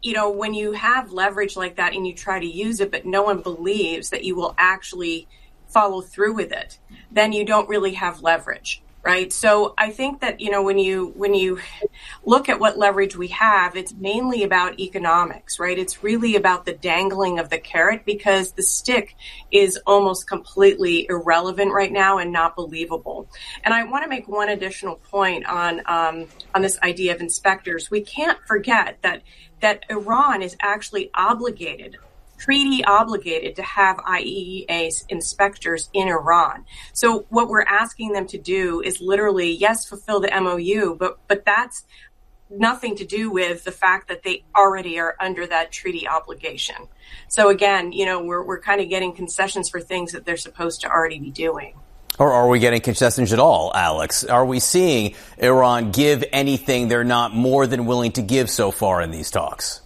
when you have leverage like that and you try to use it, but no one believes that you will actually follow through with it, then you don't really have leverage. Right. So I think that, when you look at what leverage we have, it's mainly about economics. Right. It's really about the dangling of the carrot, because the stick is almost completely irrelevant right now and not believable. And I want to make one additional point on this idea of inspectors. We can't forget that Iran is actually treaty obligated to have IAEA inspectors in Iran. So what we're asking them to do is literally, yes, fulfill the MOU, but that's nothing to do with the fact that they already are under that treaty obligation. So again, we're kind of getting concessions for things that they're supposed to already be doing. Or are we getting concessions at all, Alex? Are we seeing Iran give anything they're not more than willing to give so far in these talks?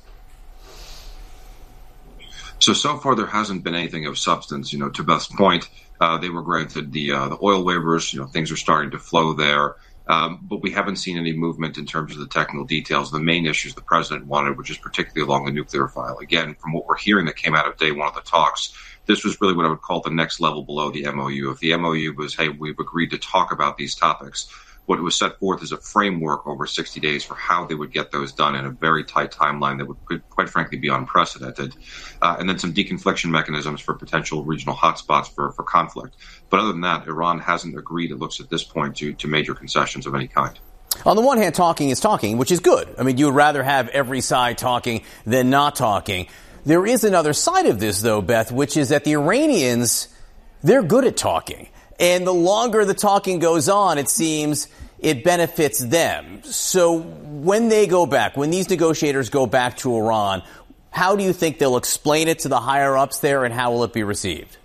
So far there hasn't been anything of substance. To Beth's point, they were granted the oil waivers. Things are starting to flow there, but we haven't seen any movement in terms of the technical details. The main issues the president wanted, which is particularly along the nuclear file. Again, from what we're hearing that came out of day one of the talks, this was really what I would call the next level below the MOU. If the MOU was, hey, we've agreed to talk about these topics, what was set forth is a framework over 60 days for how they would get those done in a very tight timeline that would quite frankly be unprecedented. And then some deconfliction mechanisms for potential regional hotspots for conflict. But other than that, Iran hasn't agreed, it looks at this point, to major concessions of any kind. On the one hand, talking is talking, which is good. I mean, you would rather have every side talking than not talking. There is another side of this, though, Beth, which is that the Iranians, they're good at talking. And the longer the talking goes on, it seems it benefits them. So when they go back, when these negotiators go back to Iran, how do you think they'll explain it to the higher-ups there, and how will it be received?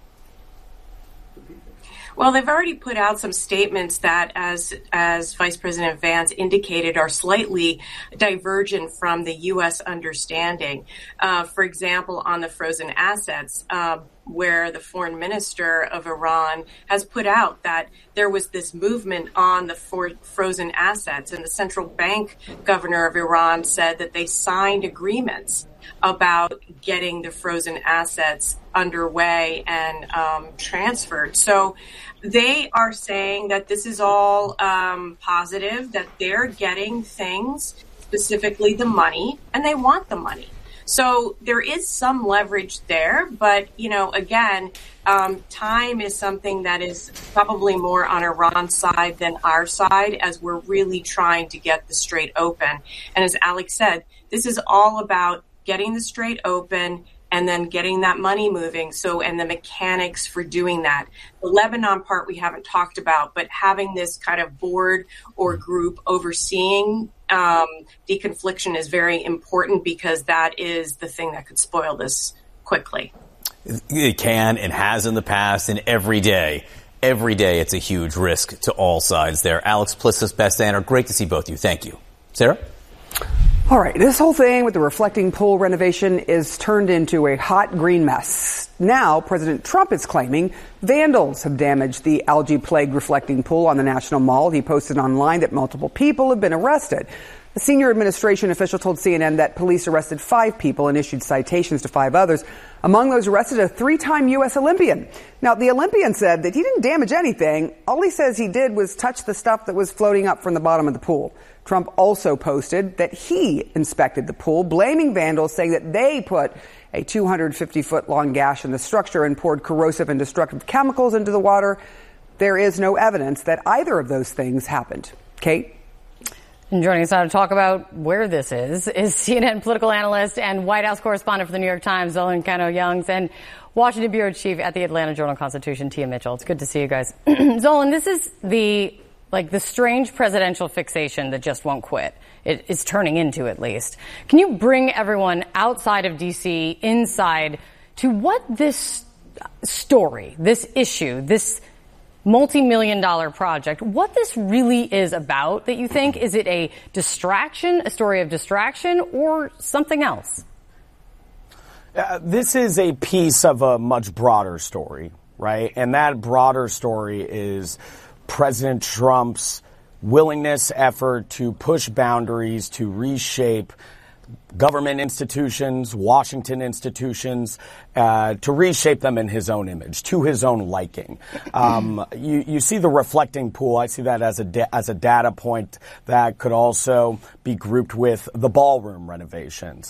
Well, they've already put out some statements that, as Vice President Vance indicated, are slightly divergent from the U.S. understanding. For example, on the frozen assets, where the foreign minister of Iran has put out that there was this movement on the frozen assets, and the central bank governor of Iran said that they signed agreements about getting the frozen assets underway and transferred. So they are saying that this is all positive, that they're getting things, specifically the money, and they want the money. So there is some leverage there, but, again, time is something that is probably more on Iran's side than our side, as we're really trying to get the Strait open. And as Alex said, this is all about getting the Strait open and then getting that money moving. And the mechanics for doing that. The Lebanon part we haven't talked about, but having this kind of board or group overseeing deconfliction is very important, because that is the thing that could spoil this quickly. It can and has in the past, and every day it's a huge risk to all sides there. Alex Plissos, Beth Sander, great to see both of you. Thank you. Sarah? All right, this whole thing with the reflecting pool renovation is turned into a hot green mess. Now, President Trump is claiming vandals have damaged the algae-plagued reflecting pool on the National Mall. He posted online that multiple people have been arrested. A senior administration official told CNN that police arrested 5 people and issued citations to 5 others. Among those arrested, a 3-time U.S. Olympian. Now, the Olympian said that he didn't damage anything. All he says he did was touch the stuff that was floating up from the bottom of the pool. Trump also posted that he inspected the pool, blaming vandals, saying that they put a 250-foot-long gash in the structure and poured corrosive and destructive chemicals into the water. There is no evidence that either of those things happened. Kate? And joining us now to talk about where this is CNN political analyst and White House correspondent for the New York Times, Zolan Kano-Youngs, and Washington bureau chief at the Atlanta Journal-Constitution, Tia Mitchell. It's good to see you guys. Zolan, this is the strange presidential fixation that just won't quit. It is turning into, at least. Can you bring everyone outside of D.C. inside to what this story, this issue, this multi-million-dollar project, what this really is about that you think? Is it a distraction, a story of distraction, or something else? This is a piece of a much broader story, right? And that broader story is President Trump's willingness, effort to push boundaries, to reshape government institutions, Washington institutions, to reshape them in his own image, to his own liking. You see the reflecting pool. I see that as a data point that could also be grouped with the ballroom renovations,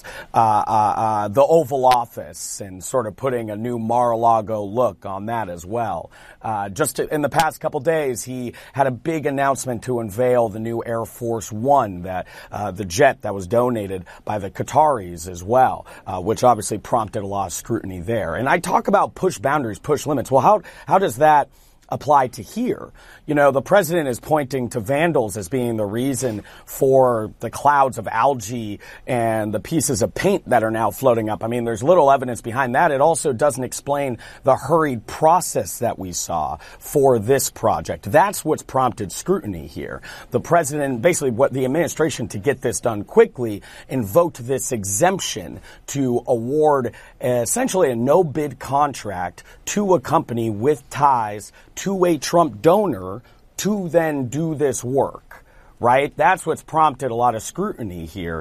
the Oval Office, and sort of putting a new Mar-a-Lago look on that as well. Just in the past couple days, he had a big announcement to unveil the new Air Force One, that the jet that was donated by the Qataris as well, which obviously prompted a lot of scrutiny there. And I talk about push boundaries, push limits. Well, how does that apply to here? You know, the president is pointing to vandals as being the reason for the clouds of algae and the pieces of paint that are now floating up. I mean, there's little evidence behind that. It also doesn't explain the hurried process that we saw for this project. That's what's prompted scrutiny here. The president, basically what the administration, to get this done quickly, invoked this exemption to award essentially a no-bid contract to a company with ties to a Trump donor to then do this work, right? That's what's prompted a lot of scrutiny here.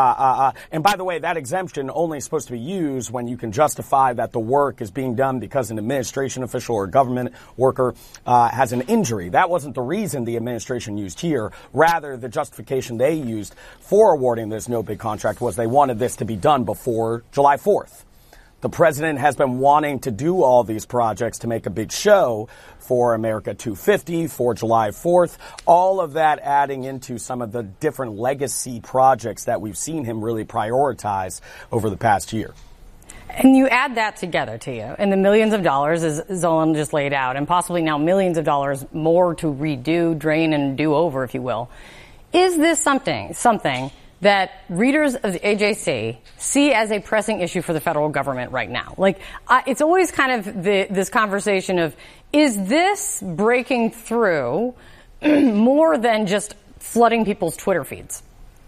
And by the way, that exemption only is supposed to be used when you can justify that the work is being done because an administration official or government worker has an injury. That wasn't the reason the administration used here. Rather, the justification they used for awarding this no-bid contract was they wanted this to be done before July 4th. The president has been wanting to do all these projects to make a big show for America 250, for July 4th, all of that adding into some of the different legacy projects that we've seen him really prioritize over the past year. And you add that together, Tia, and the millions of dollars, as Zolan just laid out, and possibly now millions of dollars more to redo, drain, and do over, if you will. Is this something that readers of the AJC see as a pressing issue for the federal government right now? Like, it's always kind of this conversation of, is this breaking through more than just flooding people's Twitter feeds?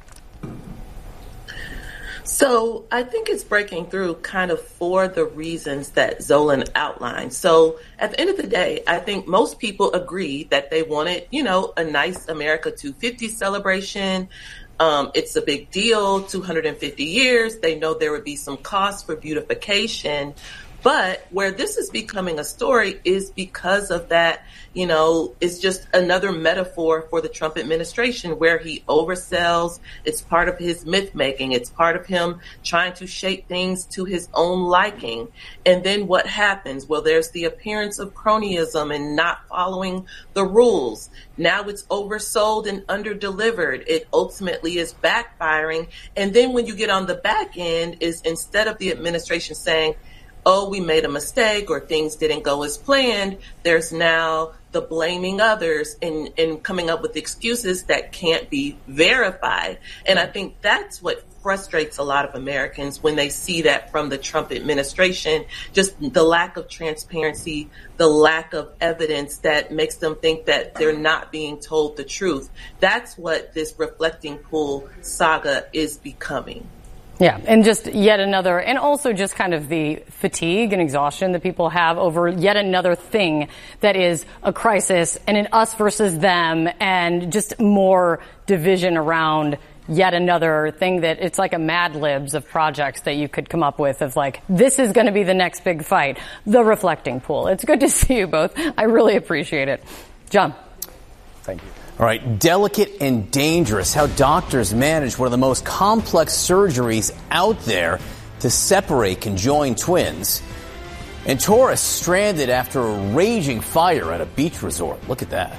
So I think it's breaking through kind of for the reasons that Zolan outlined. So at the end of the day, I think most people agree that they wanted, a nice America 250 celebration. It's a big deal, 250 years. They know there would be some costs for beautification. But where this is becoming a story is because of that, it's just another metaphor for the Trump administration where he oversells. It's part of his myth making. It's part of him trying to shape things to his own liking. And then what happens? Well, there's the appearance of cronyism and not following the rules. Now it's oversold and underdelivered. It ultimately is backfiring. And then when you get on the back end is instead of the administration saying, oh, we made a mistake or things didn't go as planned, there's now the blaming others and coming up with excuses that can't be verified. And I think that's what frustrates a lot of Americans when they see that from the Trump administration, just the lack of transparency, the lack of evidence that makes them think that they're not being told the truth. That's what this reflecting pool saga is becoming. Yeah, and just yet another, and also just kind of the fatigue and exhaustion that people have over yet another thing that is a crisis and an us versus them and just more division around yet another thing that it's like a Mad Libs of projects that you could come up with of like, this is going to be the next big fight, the reflecting pool. It's good to see you both. I really appreciate it. John. Thank you. All right, delicate and dangerous, how doctors manage one of the most complex surgeries out there to separate conjoined twins. And tourists stranded after a raging fire at a beach resort. Look at that.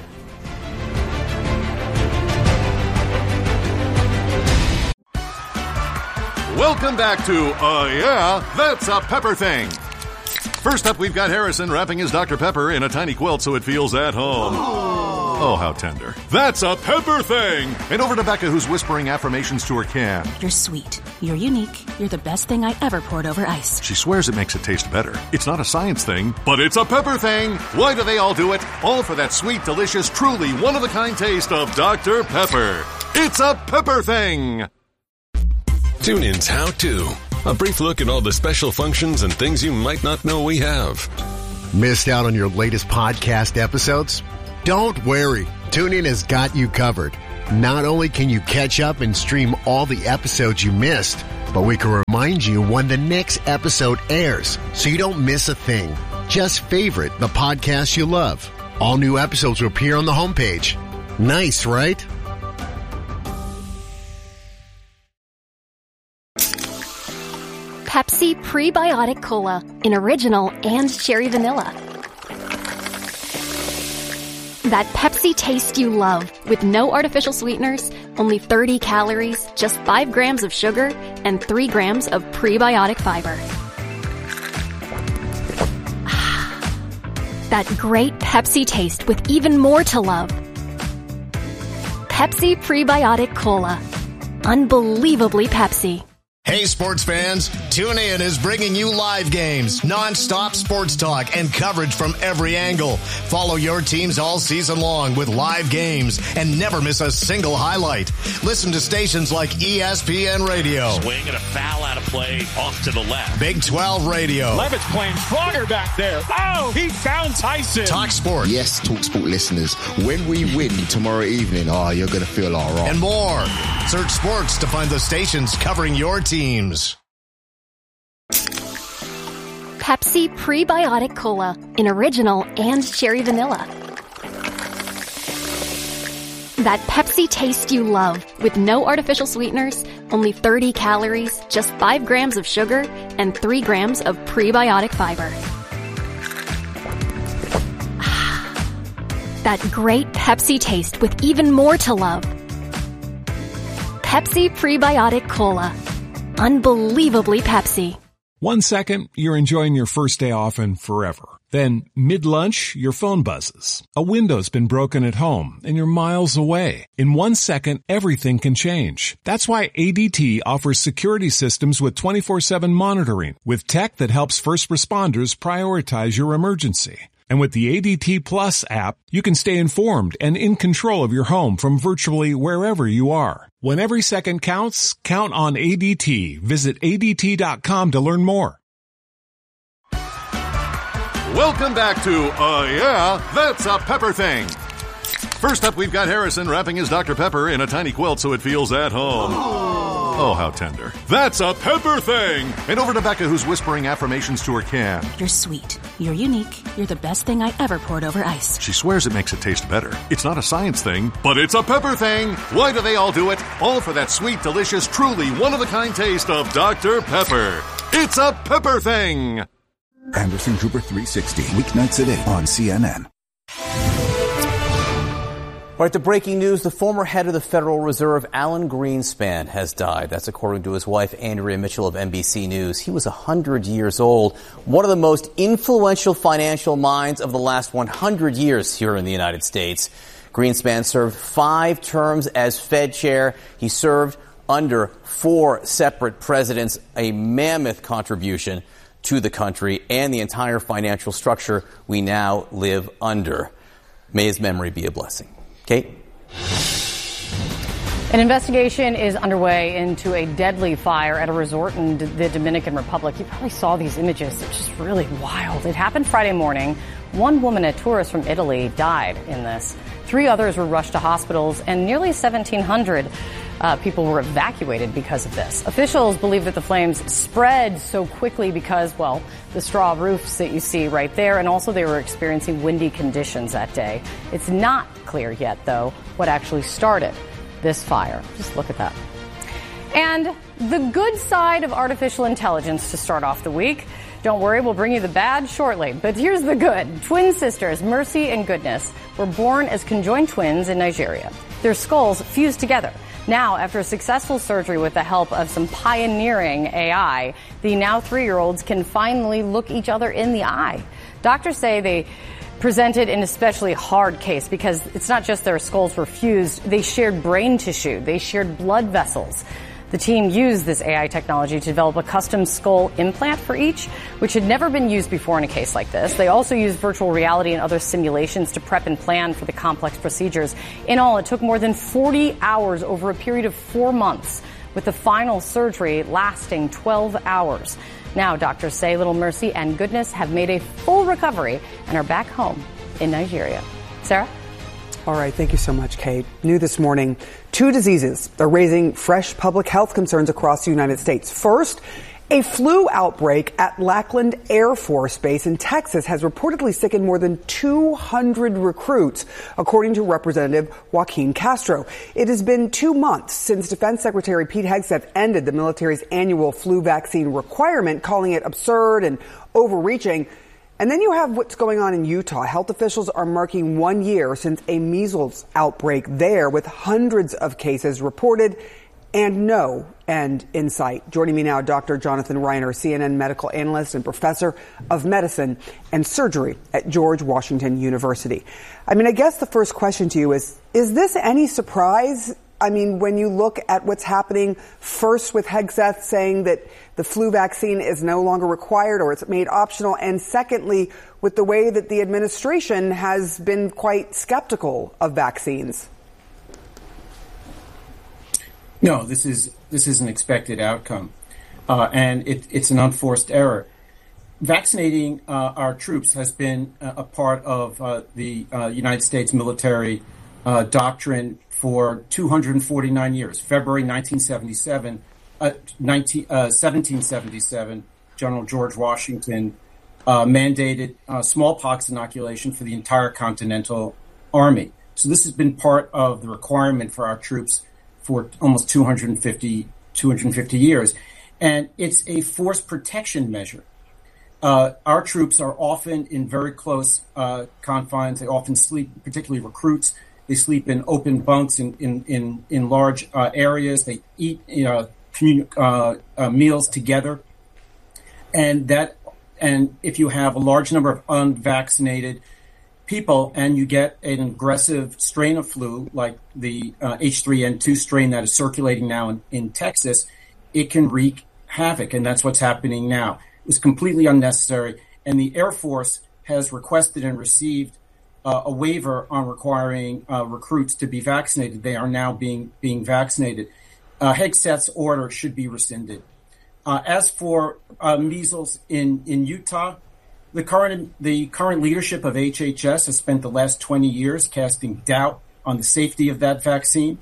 Welcome back to Yeah, That's a Pepper Thing. First up, we've got Harrison wrapping his Dr. Pepper in a tiny quilt so it feels at home. Oh, how tender. That's a Pepper Thing! And over to Becca, who's whispering affirmations to her can. You're sweet. You're unique. You're the best thing I ever poured over ice. She swears it makes it taste better. It's not a science thing, but it's a Pepper Thing! Why do they all do it? All for that sweet, delicious, truly one-of-a-kind taste of Dr. Pepper. It's a Pepper Thing! Tune in's How To. A brief look at all the special functions and things you might not know we have. Missed out on your latest podcast episodes? Don't worry. TuneIn has got you covered. Not only can you catch up and stream all the episodes you missed, but we can remind you when the next episode airs so you don't miss a thing. Just favorite the podcast you love. All new episodes will appear on the homepage. Nice, right? Pepsi Prebiotic Cola in original and cherry vanilla. That Pepsi taste you love with no artificial sweeteners, only 30 calories, just 5 grams of sugar, and 3 grams of prebiotic fiber. That great Pepsi taste with even more to love. Pepsi Prebiotic Cola. Unbelievably Pepsi. Hey sports fans, TuneIn is bringing you live games, non-stop sports talk, and coverage from every angle. Follow your teams all season long with live games and never miss a single highlight. Listen to stations like ESPN Radio. Swing and a foul out of play off to the left. Big 12 Radio. Levitt's playing stronger back there. Oh, he found Tyson. Talk Sport. Yes, Talk Sport listeners, when we win tomorrow evening, you're going to feel all right. And more. Search sports to find the stations covering your teams. Pepsi Prebiotic Cola in original and cherry vanilla. That Pepsi taste you love with no artificial sweeteners, only 30 calories, just 5 grams of sugar, and 3 grams of prebiotic fiber. That great Pepsi taste with even more to love. Pepsi Prebiotic Cola. Unbelievably Pepsi. 1 second, you're enjoying your first day off and forever. Then, mid-lunch, your phone buzzes. A window's been broken at home, and you're miles away. In 1 second, everything can change. That's why ADT offers security systems with 24/7 monitoring, with tech that helps first responders prioritize your emergency. And with the ADT Plus app, you can stay informed and in control of your home from virtually wherever you are. When every second counts, count on ADT. Visit ADT.com to learn more. Welcome back to Yeah, That's a Pepper Thing. First up, we've got Harrison wrapping his Dr. Pepper in a tiny quilt so it feels at home. Oh, how tender. That's a Pepper Thing. And over to Becca, who's whispering affirmations to her can. You're sweet. You're unique. You're the best thing I ever poured over ice. She swears it makes it taste better. It's not a science thing, but it's a pepper thing. Why do they all do it? All for that sweet, delicious, truly one-of-a-kind taste of Dr. Pepper. It's a Pepper Thing. Anderson Cooper 360, weeknights at 8 on CNN. All right, the breaking news, the former head of the Federal Reserve, Alan Greenspan, has died. That's according to his wife, Andrea Mitchell of NBC News. He was 100 years old, one of the most influential financial minds of the last 100 years here in the United States. Greenspan served 5 terms as Fed chair. He served under 4 separate presidents, a mammoth contribution to the country and the entire financial structure we now live under. May his memory be a blessing. Kate? An investigation is underway into a deadly fire at a resort in the Dominican Republic. You probably saw these images. They're just really wild. It happened Friday morning. One woman, a tourist from Italy, died in this. 3 others were rushed to hospitals, and nearly 1,700 people were evacuated because of this. Officials believe that the flames spread so quickly because, well, the straw roofs that you see right there, and also they were experiencing windy conditions that day. It's not clear yet, though, what actually started this fire. Just look at that. And the good side of artificial intelligence to start off the week. Don't worry, we'll bring you the bad shortly. But here's the good. Twin sisters, Mercy and Goodness, were born as conjoined twins in Nigeria. Their skulls fused together. Now, after a successful surgery with the help of some pioneering AI, the now 3-year-olds can finally look each other in the eye. Doctors say they presented an especially hard case because it's not just their skulls were fused, they shared brain tissue, they shared blood vessels. The team used this AI technology to develop a custom skull implant for each, which had never been used before in a case like this. They also used virtual reality and other simulations to prep and plan for the complex procedures. In all, it took more than 40 hours over a period of 4 months, with the final surgery lasting 12 hours. Now, doctors say Little Mercy and Goodness have made a full recovery and are back home in Nigeria. Sarah? All right, thank you so much, Kate. New this morning, 2 diseases are raising fresh public health concerns across the United States. First, a flu outbreak at Lackland Air Force Base in Texas has reportedly sickened more than 200 recruits, according to Representative Joaquin Castro. It has been 2 months since Defense Secretary Pete Hegseth ended the military's annual flu vaccine requirement, calling it absurd and overreaching. And then you have what's going on in Utah. Health officials are marking 1 year since a measles outbreak there, with hundreds of cases reported and no end in sight. Joining me now, Dr. Jonathan Reiner, CNN medical analyst and professor of medicine and surgery at George Washington University. I mean, I guess the first question to you is this any surprise? I mean, when you look at what's happening first with Hegseth saying that the flu vaccine is no longer required or it's made optional, and secondly, with the way that the administration has been quite skeptical of vaccines. No, this is an expected outcome, and it's an unforced error. Vaccinating our troops has been a part of the United States military doctrine for 249 years. February 1777, General George Washington mandated smallpox inoculation for the entire Continental Army. So this has been part of the requirement for our troops for almost 250 years. And it's a force protection measure. Our troops are often in very close confines. They often sleep, particularly recruits. They sleep in open bunks in large areas. They eat meals together, and if you have a large number of unvaccinated people and you get an aggressive strain of flu like the H3N2 strain that is circulating now in Texas, it can wreak havoc, and that's what's happening now. It was completely unnecessary, and the Air Force has requested and received a waiver on requiring recruits to be vaccinated. They are now being vaccinated. Hegseth's order should be rescinded. As for measles in Utah, the current leadership of HHS has spent the last 20 years casting doubt on the safety of that vaccine.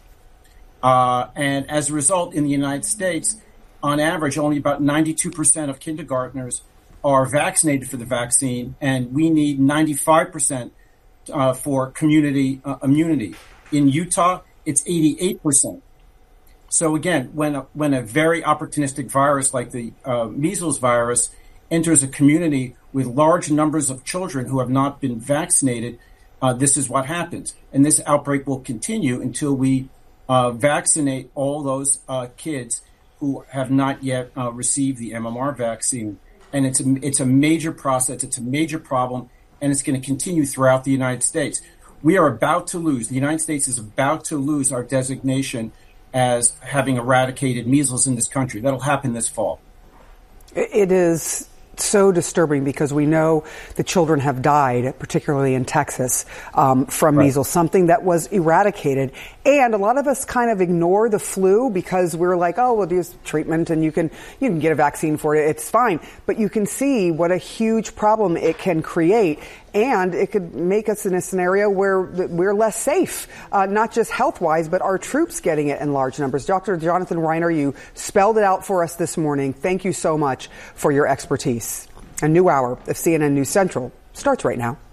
And as a result, in the United States, on average, only about 92% of kindergartners are vaccinated for the vaccine, and we need 95% for community immunity. In Utah, it's 88%. So again, when a very opportunistic virus like the measles virus enters a community with large numbers of children who have not been vaccinated, this is what happens. And this outbreak will continue until we vaccinate all those kids who have not yet received the MMR vaccine. And it's a major process. It's a major problem. And it's going to continue throughout the United States. We are about to lose. The United States is about to lose our designation as having eradicated measles in this country. That'll happen this fall. It is so disturbing because we know the children have died, particularly in Texas, from measles, something that was eradicated. And a lot of us kind of ignore the flu because we're like, oh, we'll do treatment and you can get a vaccine for it. It's fine. But you can see what a huge problem it can create. And it could make us in a scenario where we're less safe, not just health-wise, but our troops getting it in large numbers. Dr. Jonathan Reiner, you spelled it out for us this morning. Thank you so much for your expertise. A new hour of CNN News Central starts right now.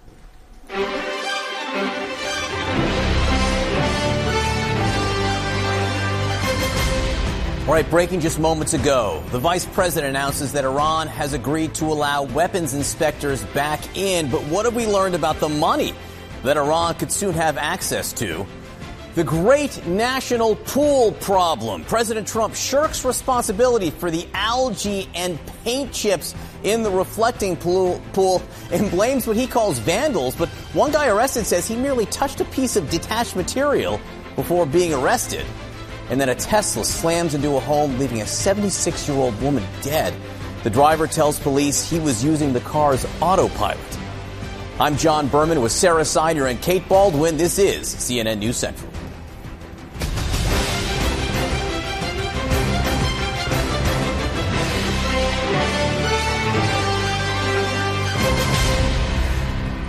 All right, breaking just moments ago, the vice president announces that Iran has agreed to allow weapons inspectors back in. But what have we learned about the money that Iran could soon have access to? The great national pool problem. President Trump shirks responsibility for the algae and paint chips in the reflecting pool and blames what he calls vandals. But one guy arrested says he merely touched a piece of detached material before being arrested. And then a Tesla slams into a home, leaving a 76-year-old woman dead. The driver tells police he was using the car's autopilot. I'm John Berman with Sarah Sider and Kate Baldwin. This is CNN News Central.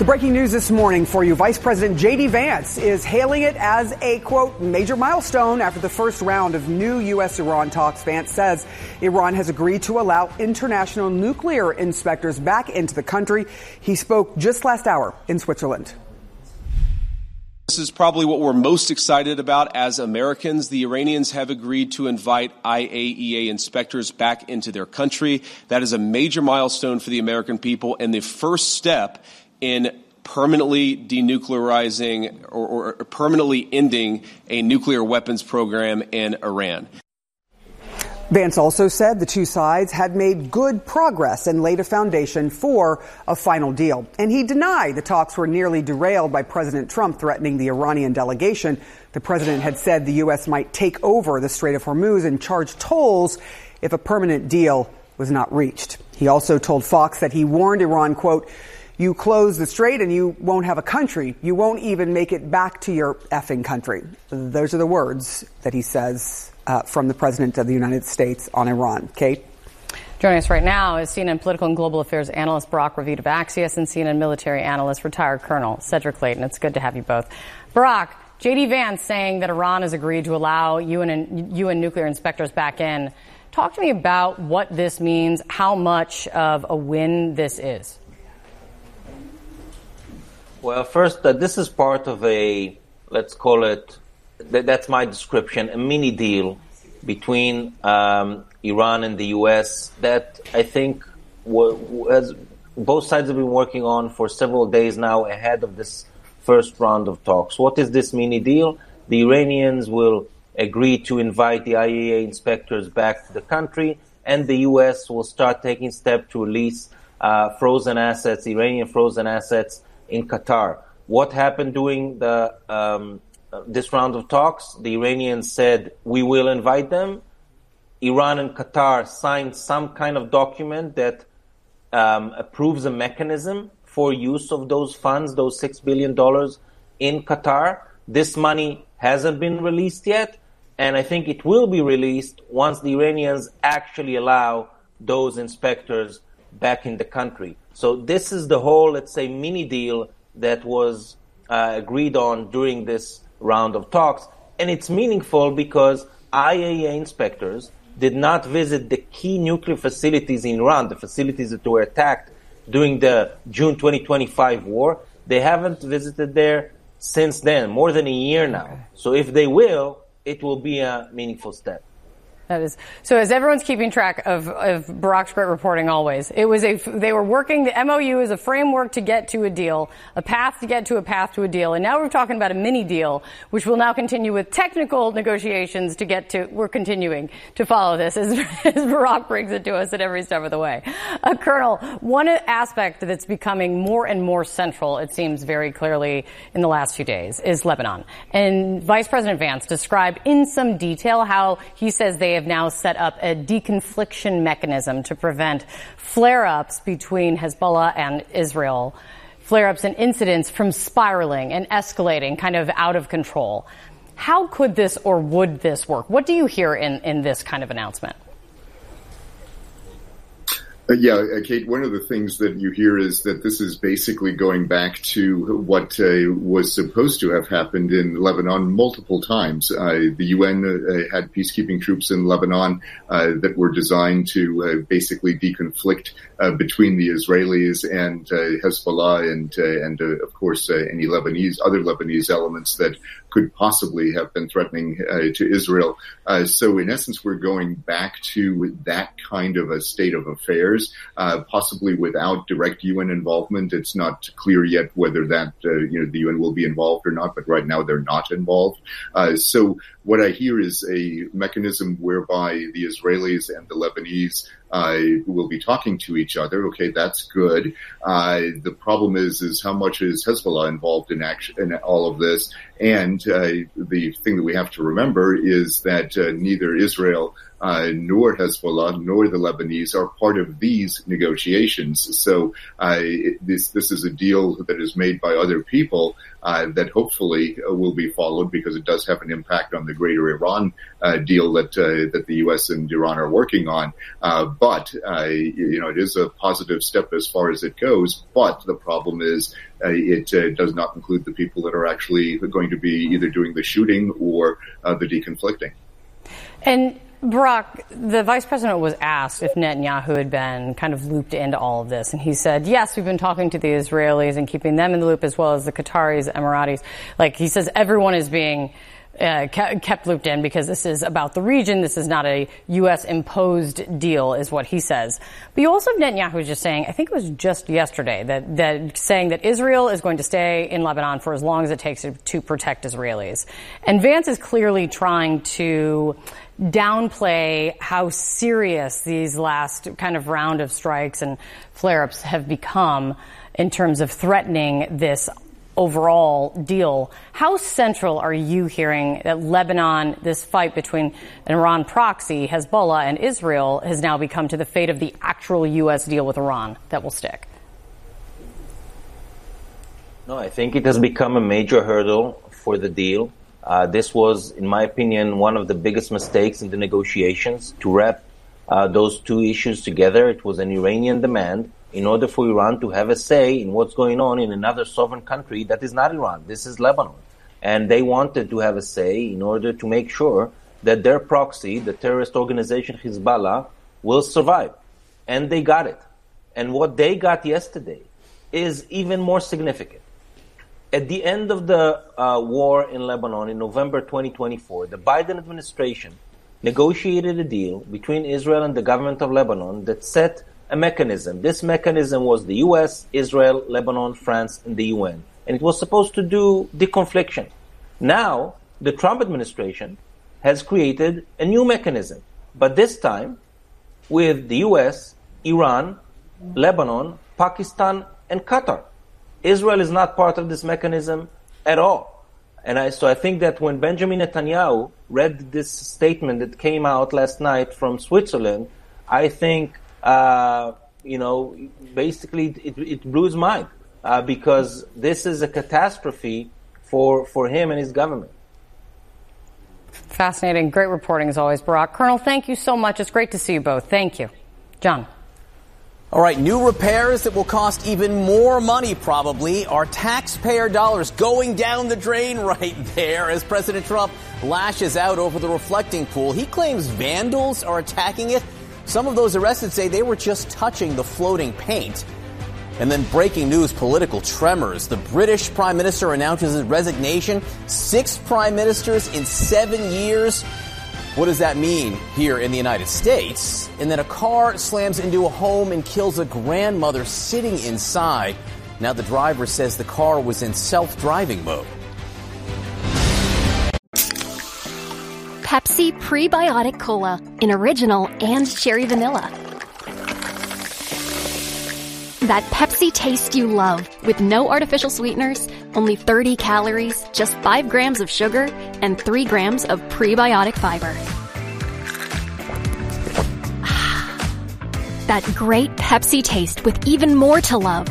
The breaking news this morning for you. Vice President J.D. Vance is hailing it as a, quote, major milestone after the first round of new U.S.-Iran talks. Vance says Iran has agreed to allow international nuclear inspectors back into the country. He spoke just last hour in Switzerland. This is probably what we're most excited about as Americans. The Iranians have agreed to invite IAEA inspectors back into their country. That is a major milestone for the American people and the first step in permanently denuclearizing or permanently ending a nuclear weapons program in Iran. Vance also said the two sides had made good progress and laid a foundation for a final deal. And he denied the talks were nearly derailed by President Trump threatening the Iranian delegation. The president had said the U.S. might take over the Strait of Hormuz and charge tolls if a permanent deal was not reached. He also told Fox that he warned Iran, quote, "You close the strait and you won't have a country. You won't even make it back to your effing country." Those are the words that he says from the President of the United States on Iran. Kate? Joining us right now is CNN political and global affairs analyst Barak Ravid of Axios and CNN military analyst, retired Colonel Cedric Clayton. It's good to have you both. Barak, J.D. Vance saying that Iran has agreed to allow UN nuclear inspectors back in. Talk to me about what this means, how much of a win this is. Well, first, this is part of a, let's call it, that's my description, a mini deal between Iran and the U.S. that I think as both sides have been working on for several days now ahead of this first round of talks. What is this mini deal? The Iranians will agree to invite the IAEA inspectors back to the country, and the U.S. will start taking steps to release frozen assets, Iranian frozen assets, in Qatar. What happened during the this round of talks? The Iranians said, we will invite them. Iran and Qatar signed some kind of document that approves a mechanism for use of those funds, those $6 billion in Qatar. This money hasn't been released yet, and I think it will be released once the Iranians actually allow those inspectors back in the country. So this is the whole, let's say, mini deal that was agreed on during this round of talks. And it's meaningful because IAEA inspectors did not visit the key nuclear facilities in Iran, the facilities that were attacked during the June 2025 war. They haven't visited there since then, more than a year now. So if they will, it will be a meaningful step. That is. So as everyone's keeping track of Barak's great reporting always, they were working, the MOU is a framework to get to a deal, a path to get to a path to a deal. And now we're talking about a mini deal, which will now continue with technical negotiations to get to, we're continuing to follow this as Barak brings it to us at every step of the way. Colonel, one aspect that's becoming more and more central, it seems very clearly in the last few days, is Lebanon. And Vice President Vance described in some detail how he says they have now set up a deconfliction mechanism to prevent flare-ups between Hezbollah and Israel, flare-ups and incidents from spiraling and escalating kind of out of control. How could this or would this work? What do you hear in this kind of announcement? Kate, one of the things that you hear is that this is basically going back to what was supposed to have happened in Lebanon multiple times. The UN had peacekeeping troops in Lebanon that were designed to basically deconflict between the Israelis and Hezbollah and of course, any other Lebanese elements that could possibly have been threatening to Israel. So in essence, we're going back to that kind of a state of affairs, possibly without direct UN involvement. It's not clear yet whether that, the UN will be involved or not, but right now they're not involved. So what I hear is a mechanism whereby the Israelis and the Lebanese will be talking to each other. Okay, that's good. The problem is how much is Hezbollah involved in all of this? And the thing that we have to remember is that neither Israel nor Hezbollah, nor the Lebanese are part of these negotiations. So this is a deal that is made by other people that hopefully will be followed, because it does have an impact on the greater Iran deal that the U.S. and Iran are working on. But it is a positive step as far as it goes. But the problem is it does not include the people that are actually going to be either doing the shooting or the deconflicting. And Barak, the vice president was asked if Netanyahu had been kind of looped into all of this. And he said, yes, we've been talking to the Israelis and keeping them in the loop, as well as the Qataris, Emiratis. Like, he says everyone is being kept looped in because this is about the region. This is not a U.S. imposed deal, is what he says. But you also have Netanyahu just saying, I think it was just yesterday, that saying that Israel is going to stay in Lebanon for as long as it takes to protect Israelis. And Vance is clearly trying to downplay how serious these last kind of round of strikes and flare-ups have become in terms of threatening this overall deal. How central are you hearing that Lebanon, this fight between an Iran proxy, Hezbollah, and Israel, has now become to the fate of the actual U.S. deal with Iran that will stick? No, I think it has become a major hurdle for the deal. This was, in my opinion, one of the biggest mistakes in the negotiations to wrap those two issues together. It was an Iranian demand in order for Iran to have a say in what's going on in another sovereign country that is not Iran. This is Lebanon. And they wanted to have a say in order to make sure that their proxy, the terrorist organization Hezbollah, will survive. And they got it. And what they got yesterday is even more significant. At the end of the war in Lebanon in November 2024, the Biden administration negotiated a deal between Israel and the government of Lebanon that set a mechanism. This mechanism was the U.S., Israel, Lebanon, France, and the UN. And it was supposed to do deconfliction. Now, the Trump administration has created a new mechanism, but this time with the U.S., Iran, Lebanon, Pakistan, and Qatar. Israel is not part of this mechanism at all. And so I think that when Benjamin Netanyahu read this statement that came out last night from Switzerland, I think, basically it blew his mind, because this is a catastrophe for him and his government. Fascinating. Great reporting as always, Barak. Colonel, thank you so much. It's great to see you both. Thank you. John. All right, new repairs that will cost even more money, probably. Our taxpayer dollars going down the drain right there as President Trump lashes out over the reflecting pool. He claims vandals are attacking it. Some of those arrested say they were just touching the floating paint. And then breaking news, political tremors. The British Prime Minister announces his resignation. 6 prime ministers in 7 years. What does that mean here in the United States? And then a car slams into a home and kills a grandmother sitting inside. Now the driver says the car was in self-driving mode. Pepsi Prebiotic Cola in original and cherry vanilla. That Pepsi taste you love with no artificial sweeteners, only 30 calories, just 5 grams of sugar, and 3 grams of prebiotic fiber. That great Pepsi taste with even more to love.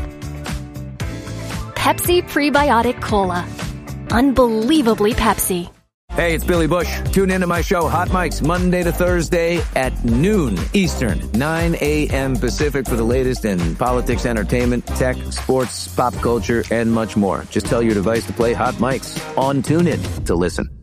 Pepsi Prebiotic Cola. Unbelievably Pepsi. Hey, it's Billy Bush. Tune into my show, Hot Mics, Monday to Thursday at noon Eastern, 9 a.m. Pacific for the latest in politics, entertainment, tech, sports, pop culture, and much more. Just tell your device to play Hot Mics on TuneIn to listen.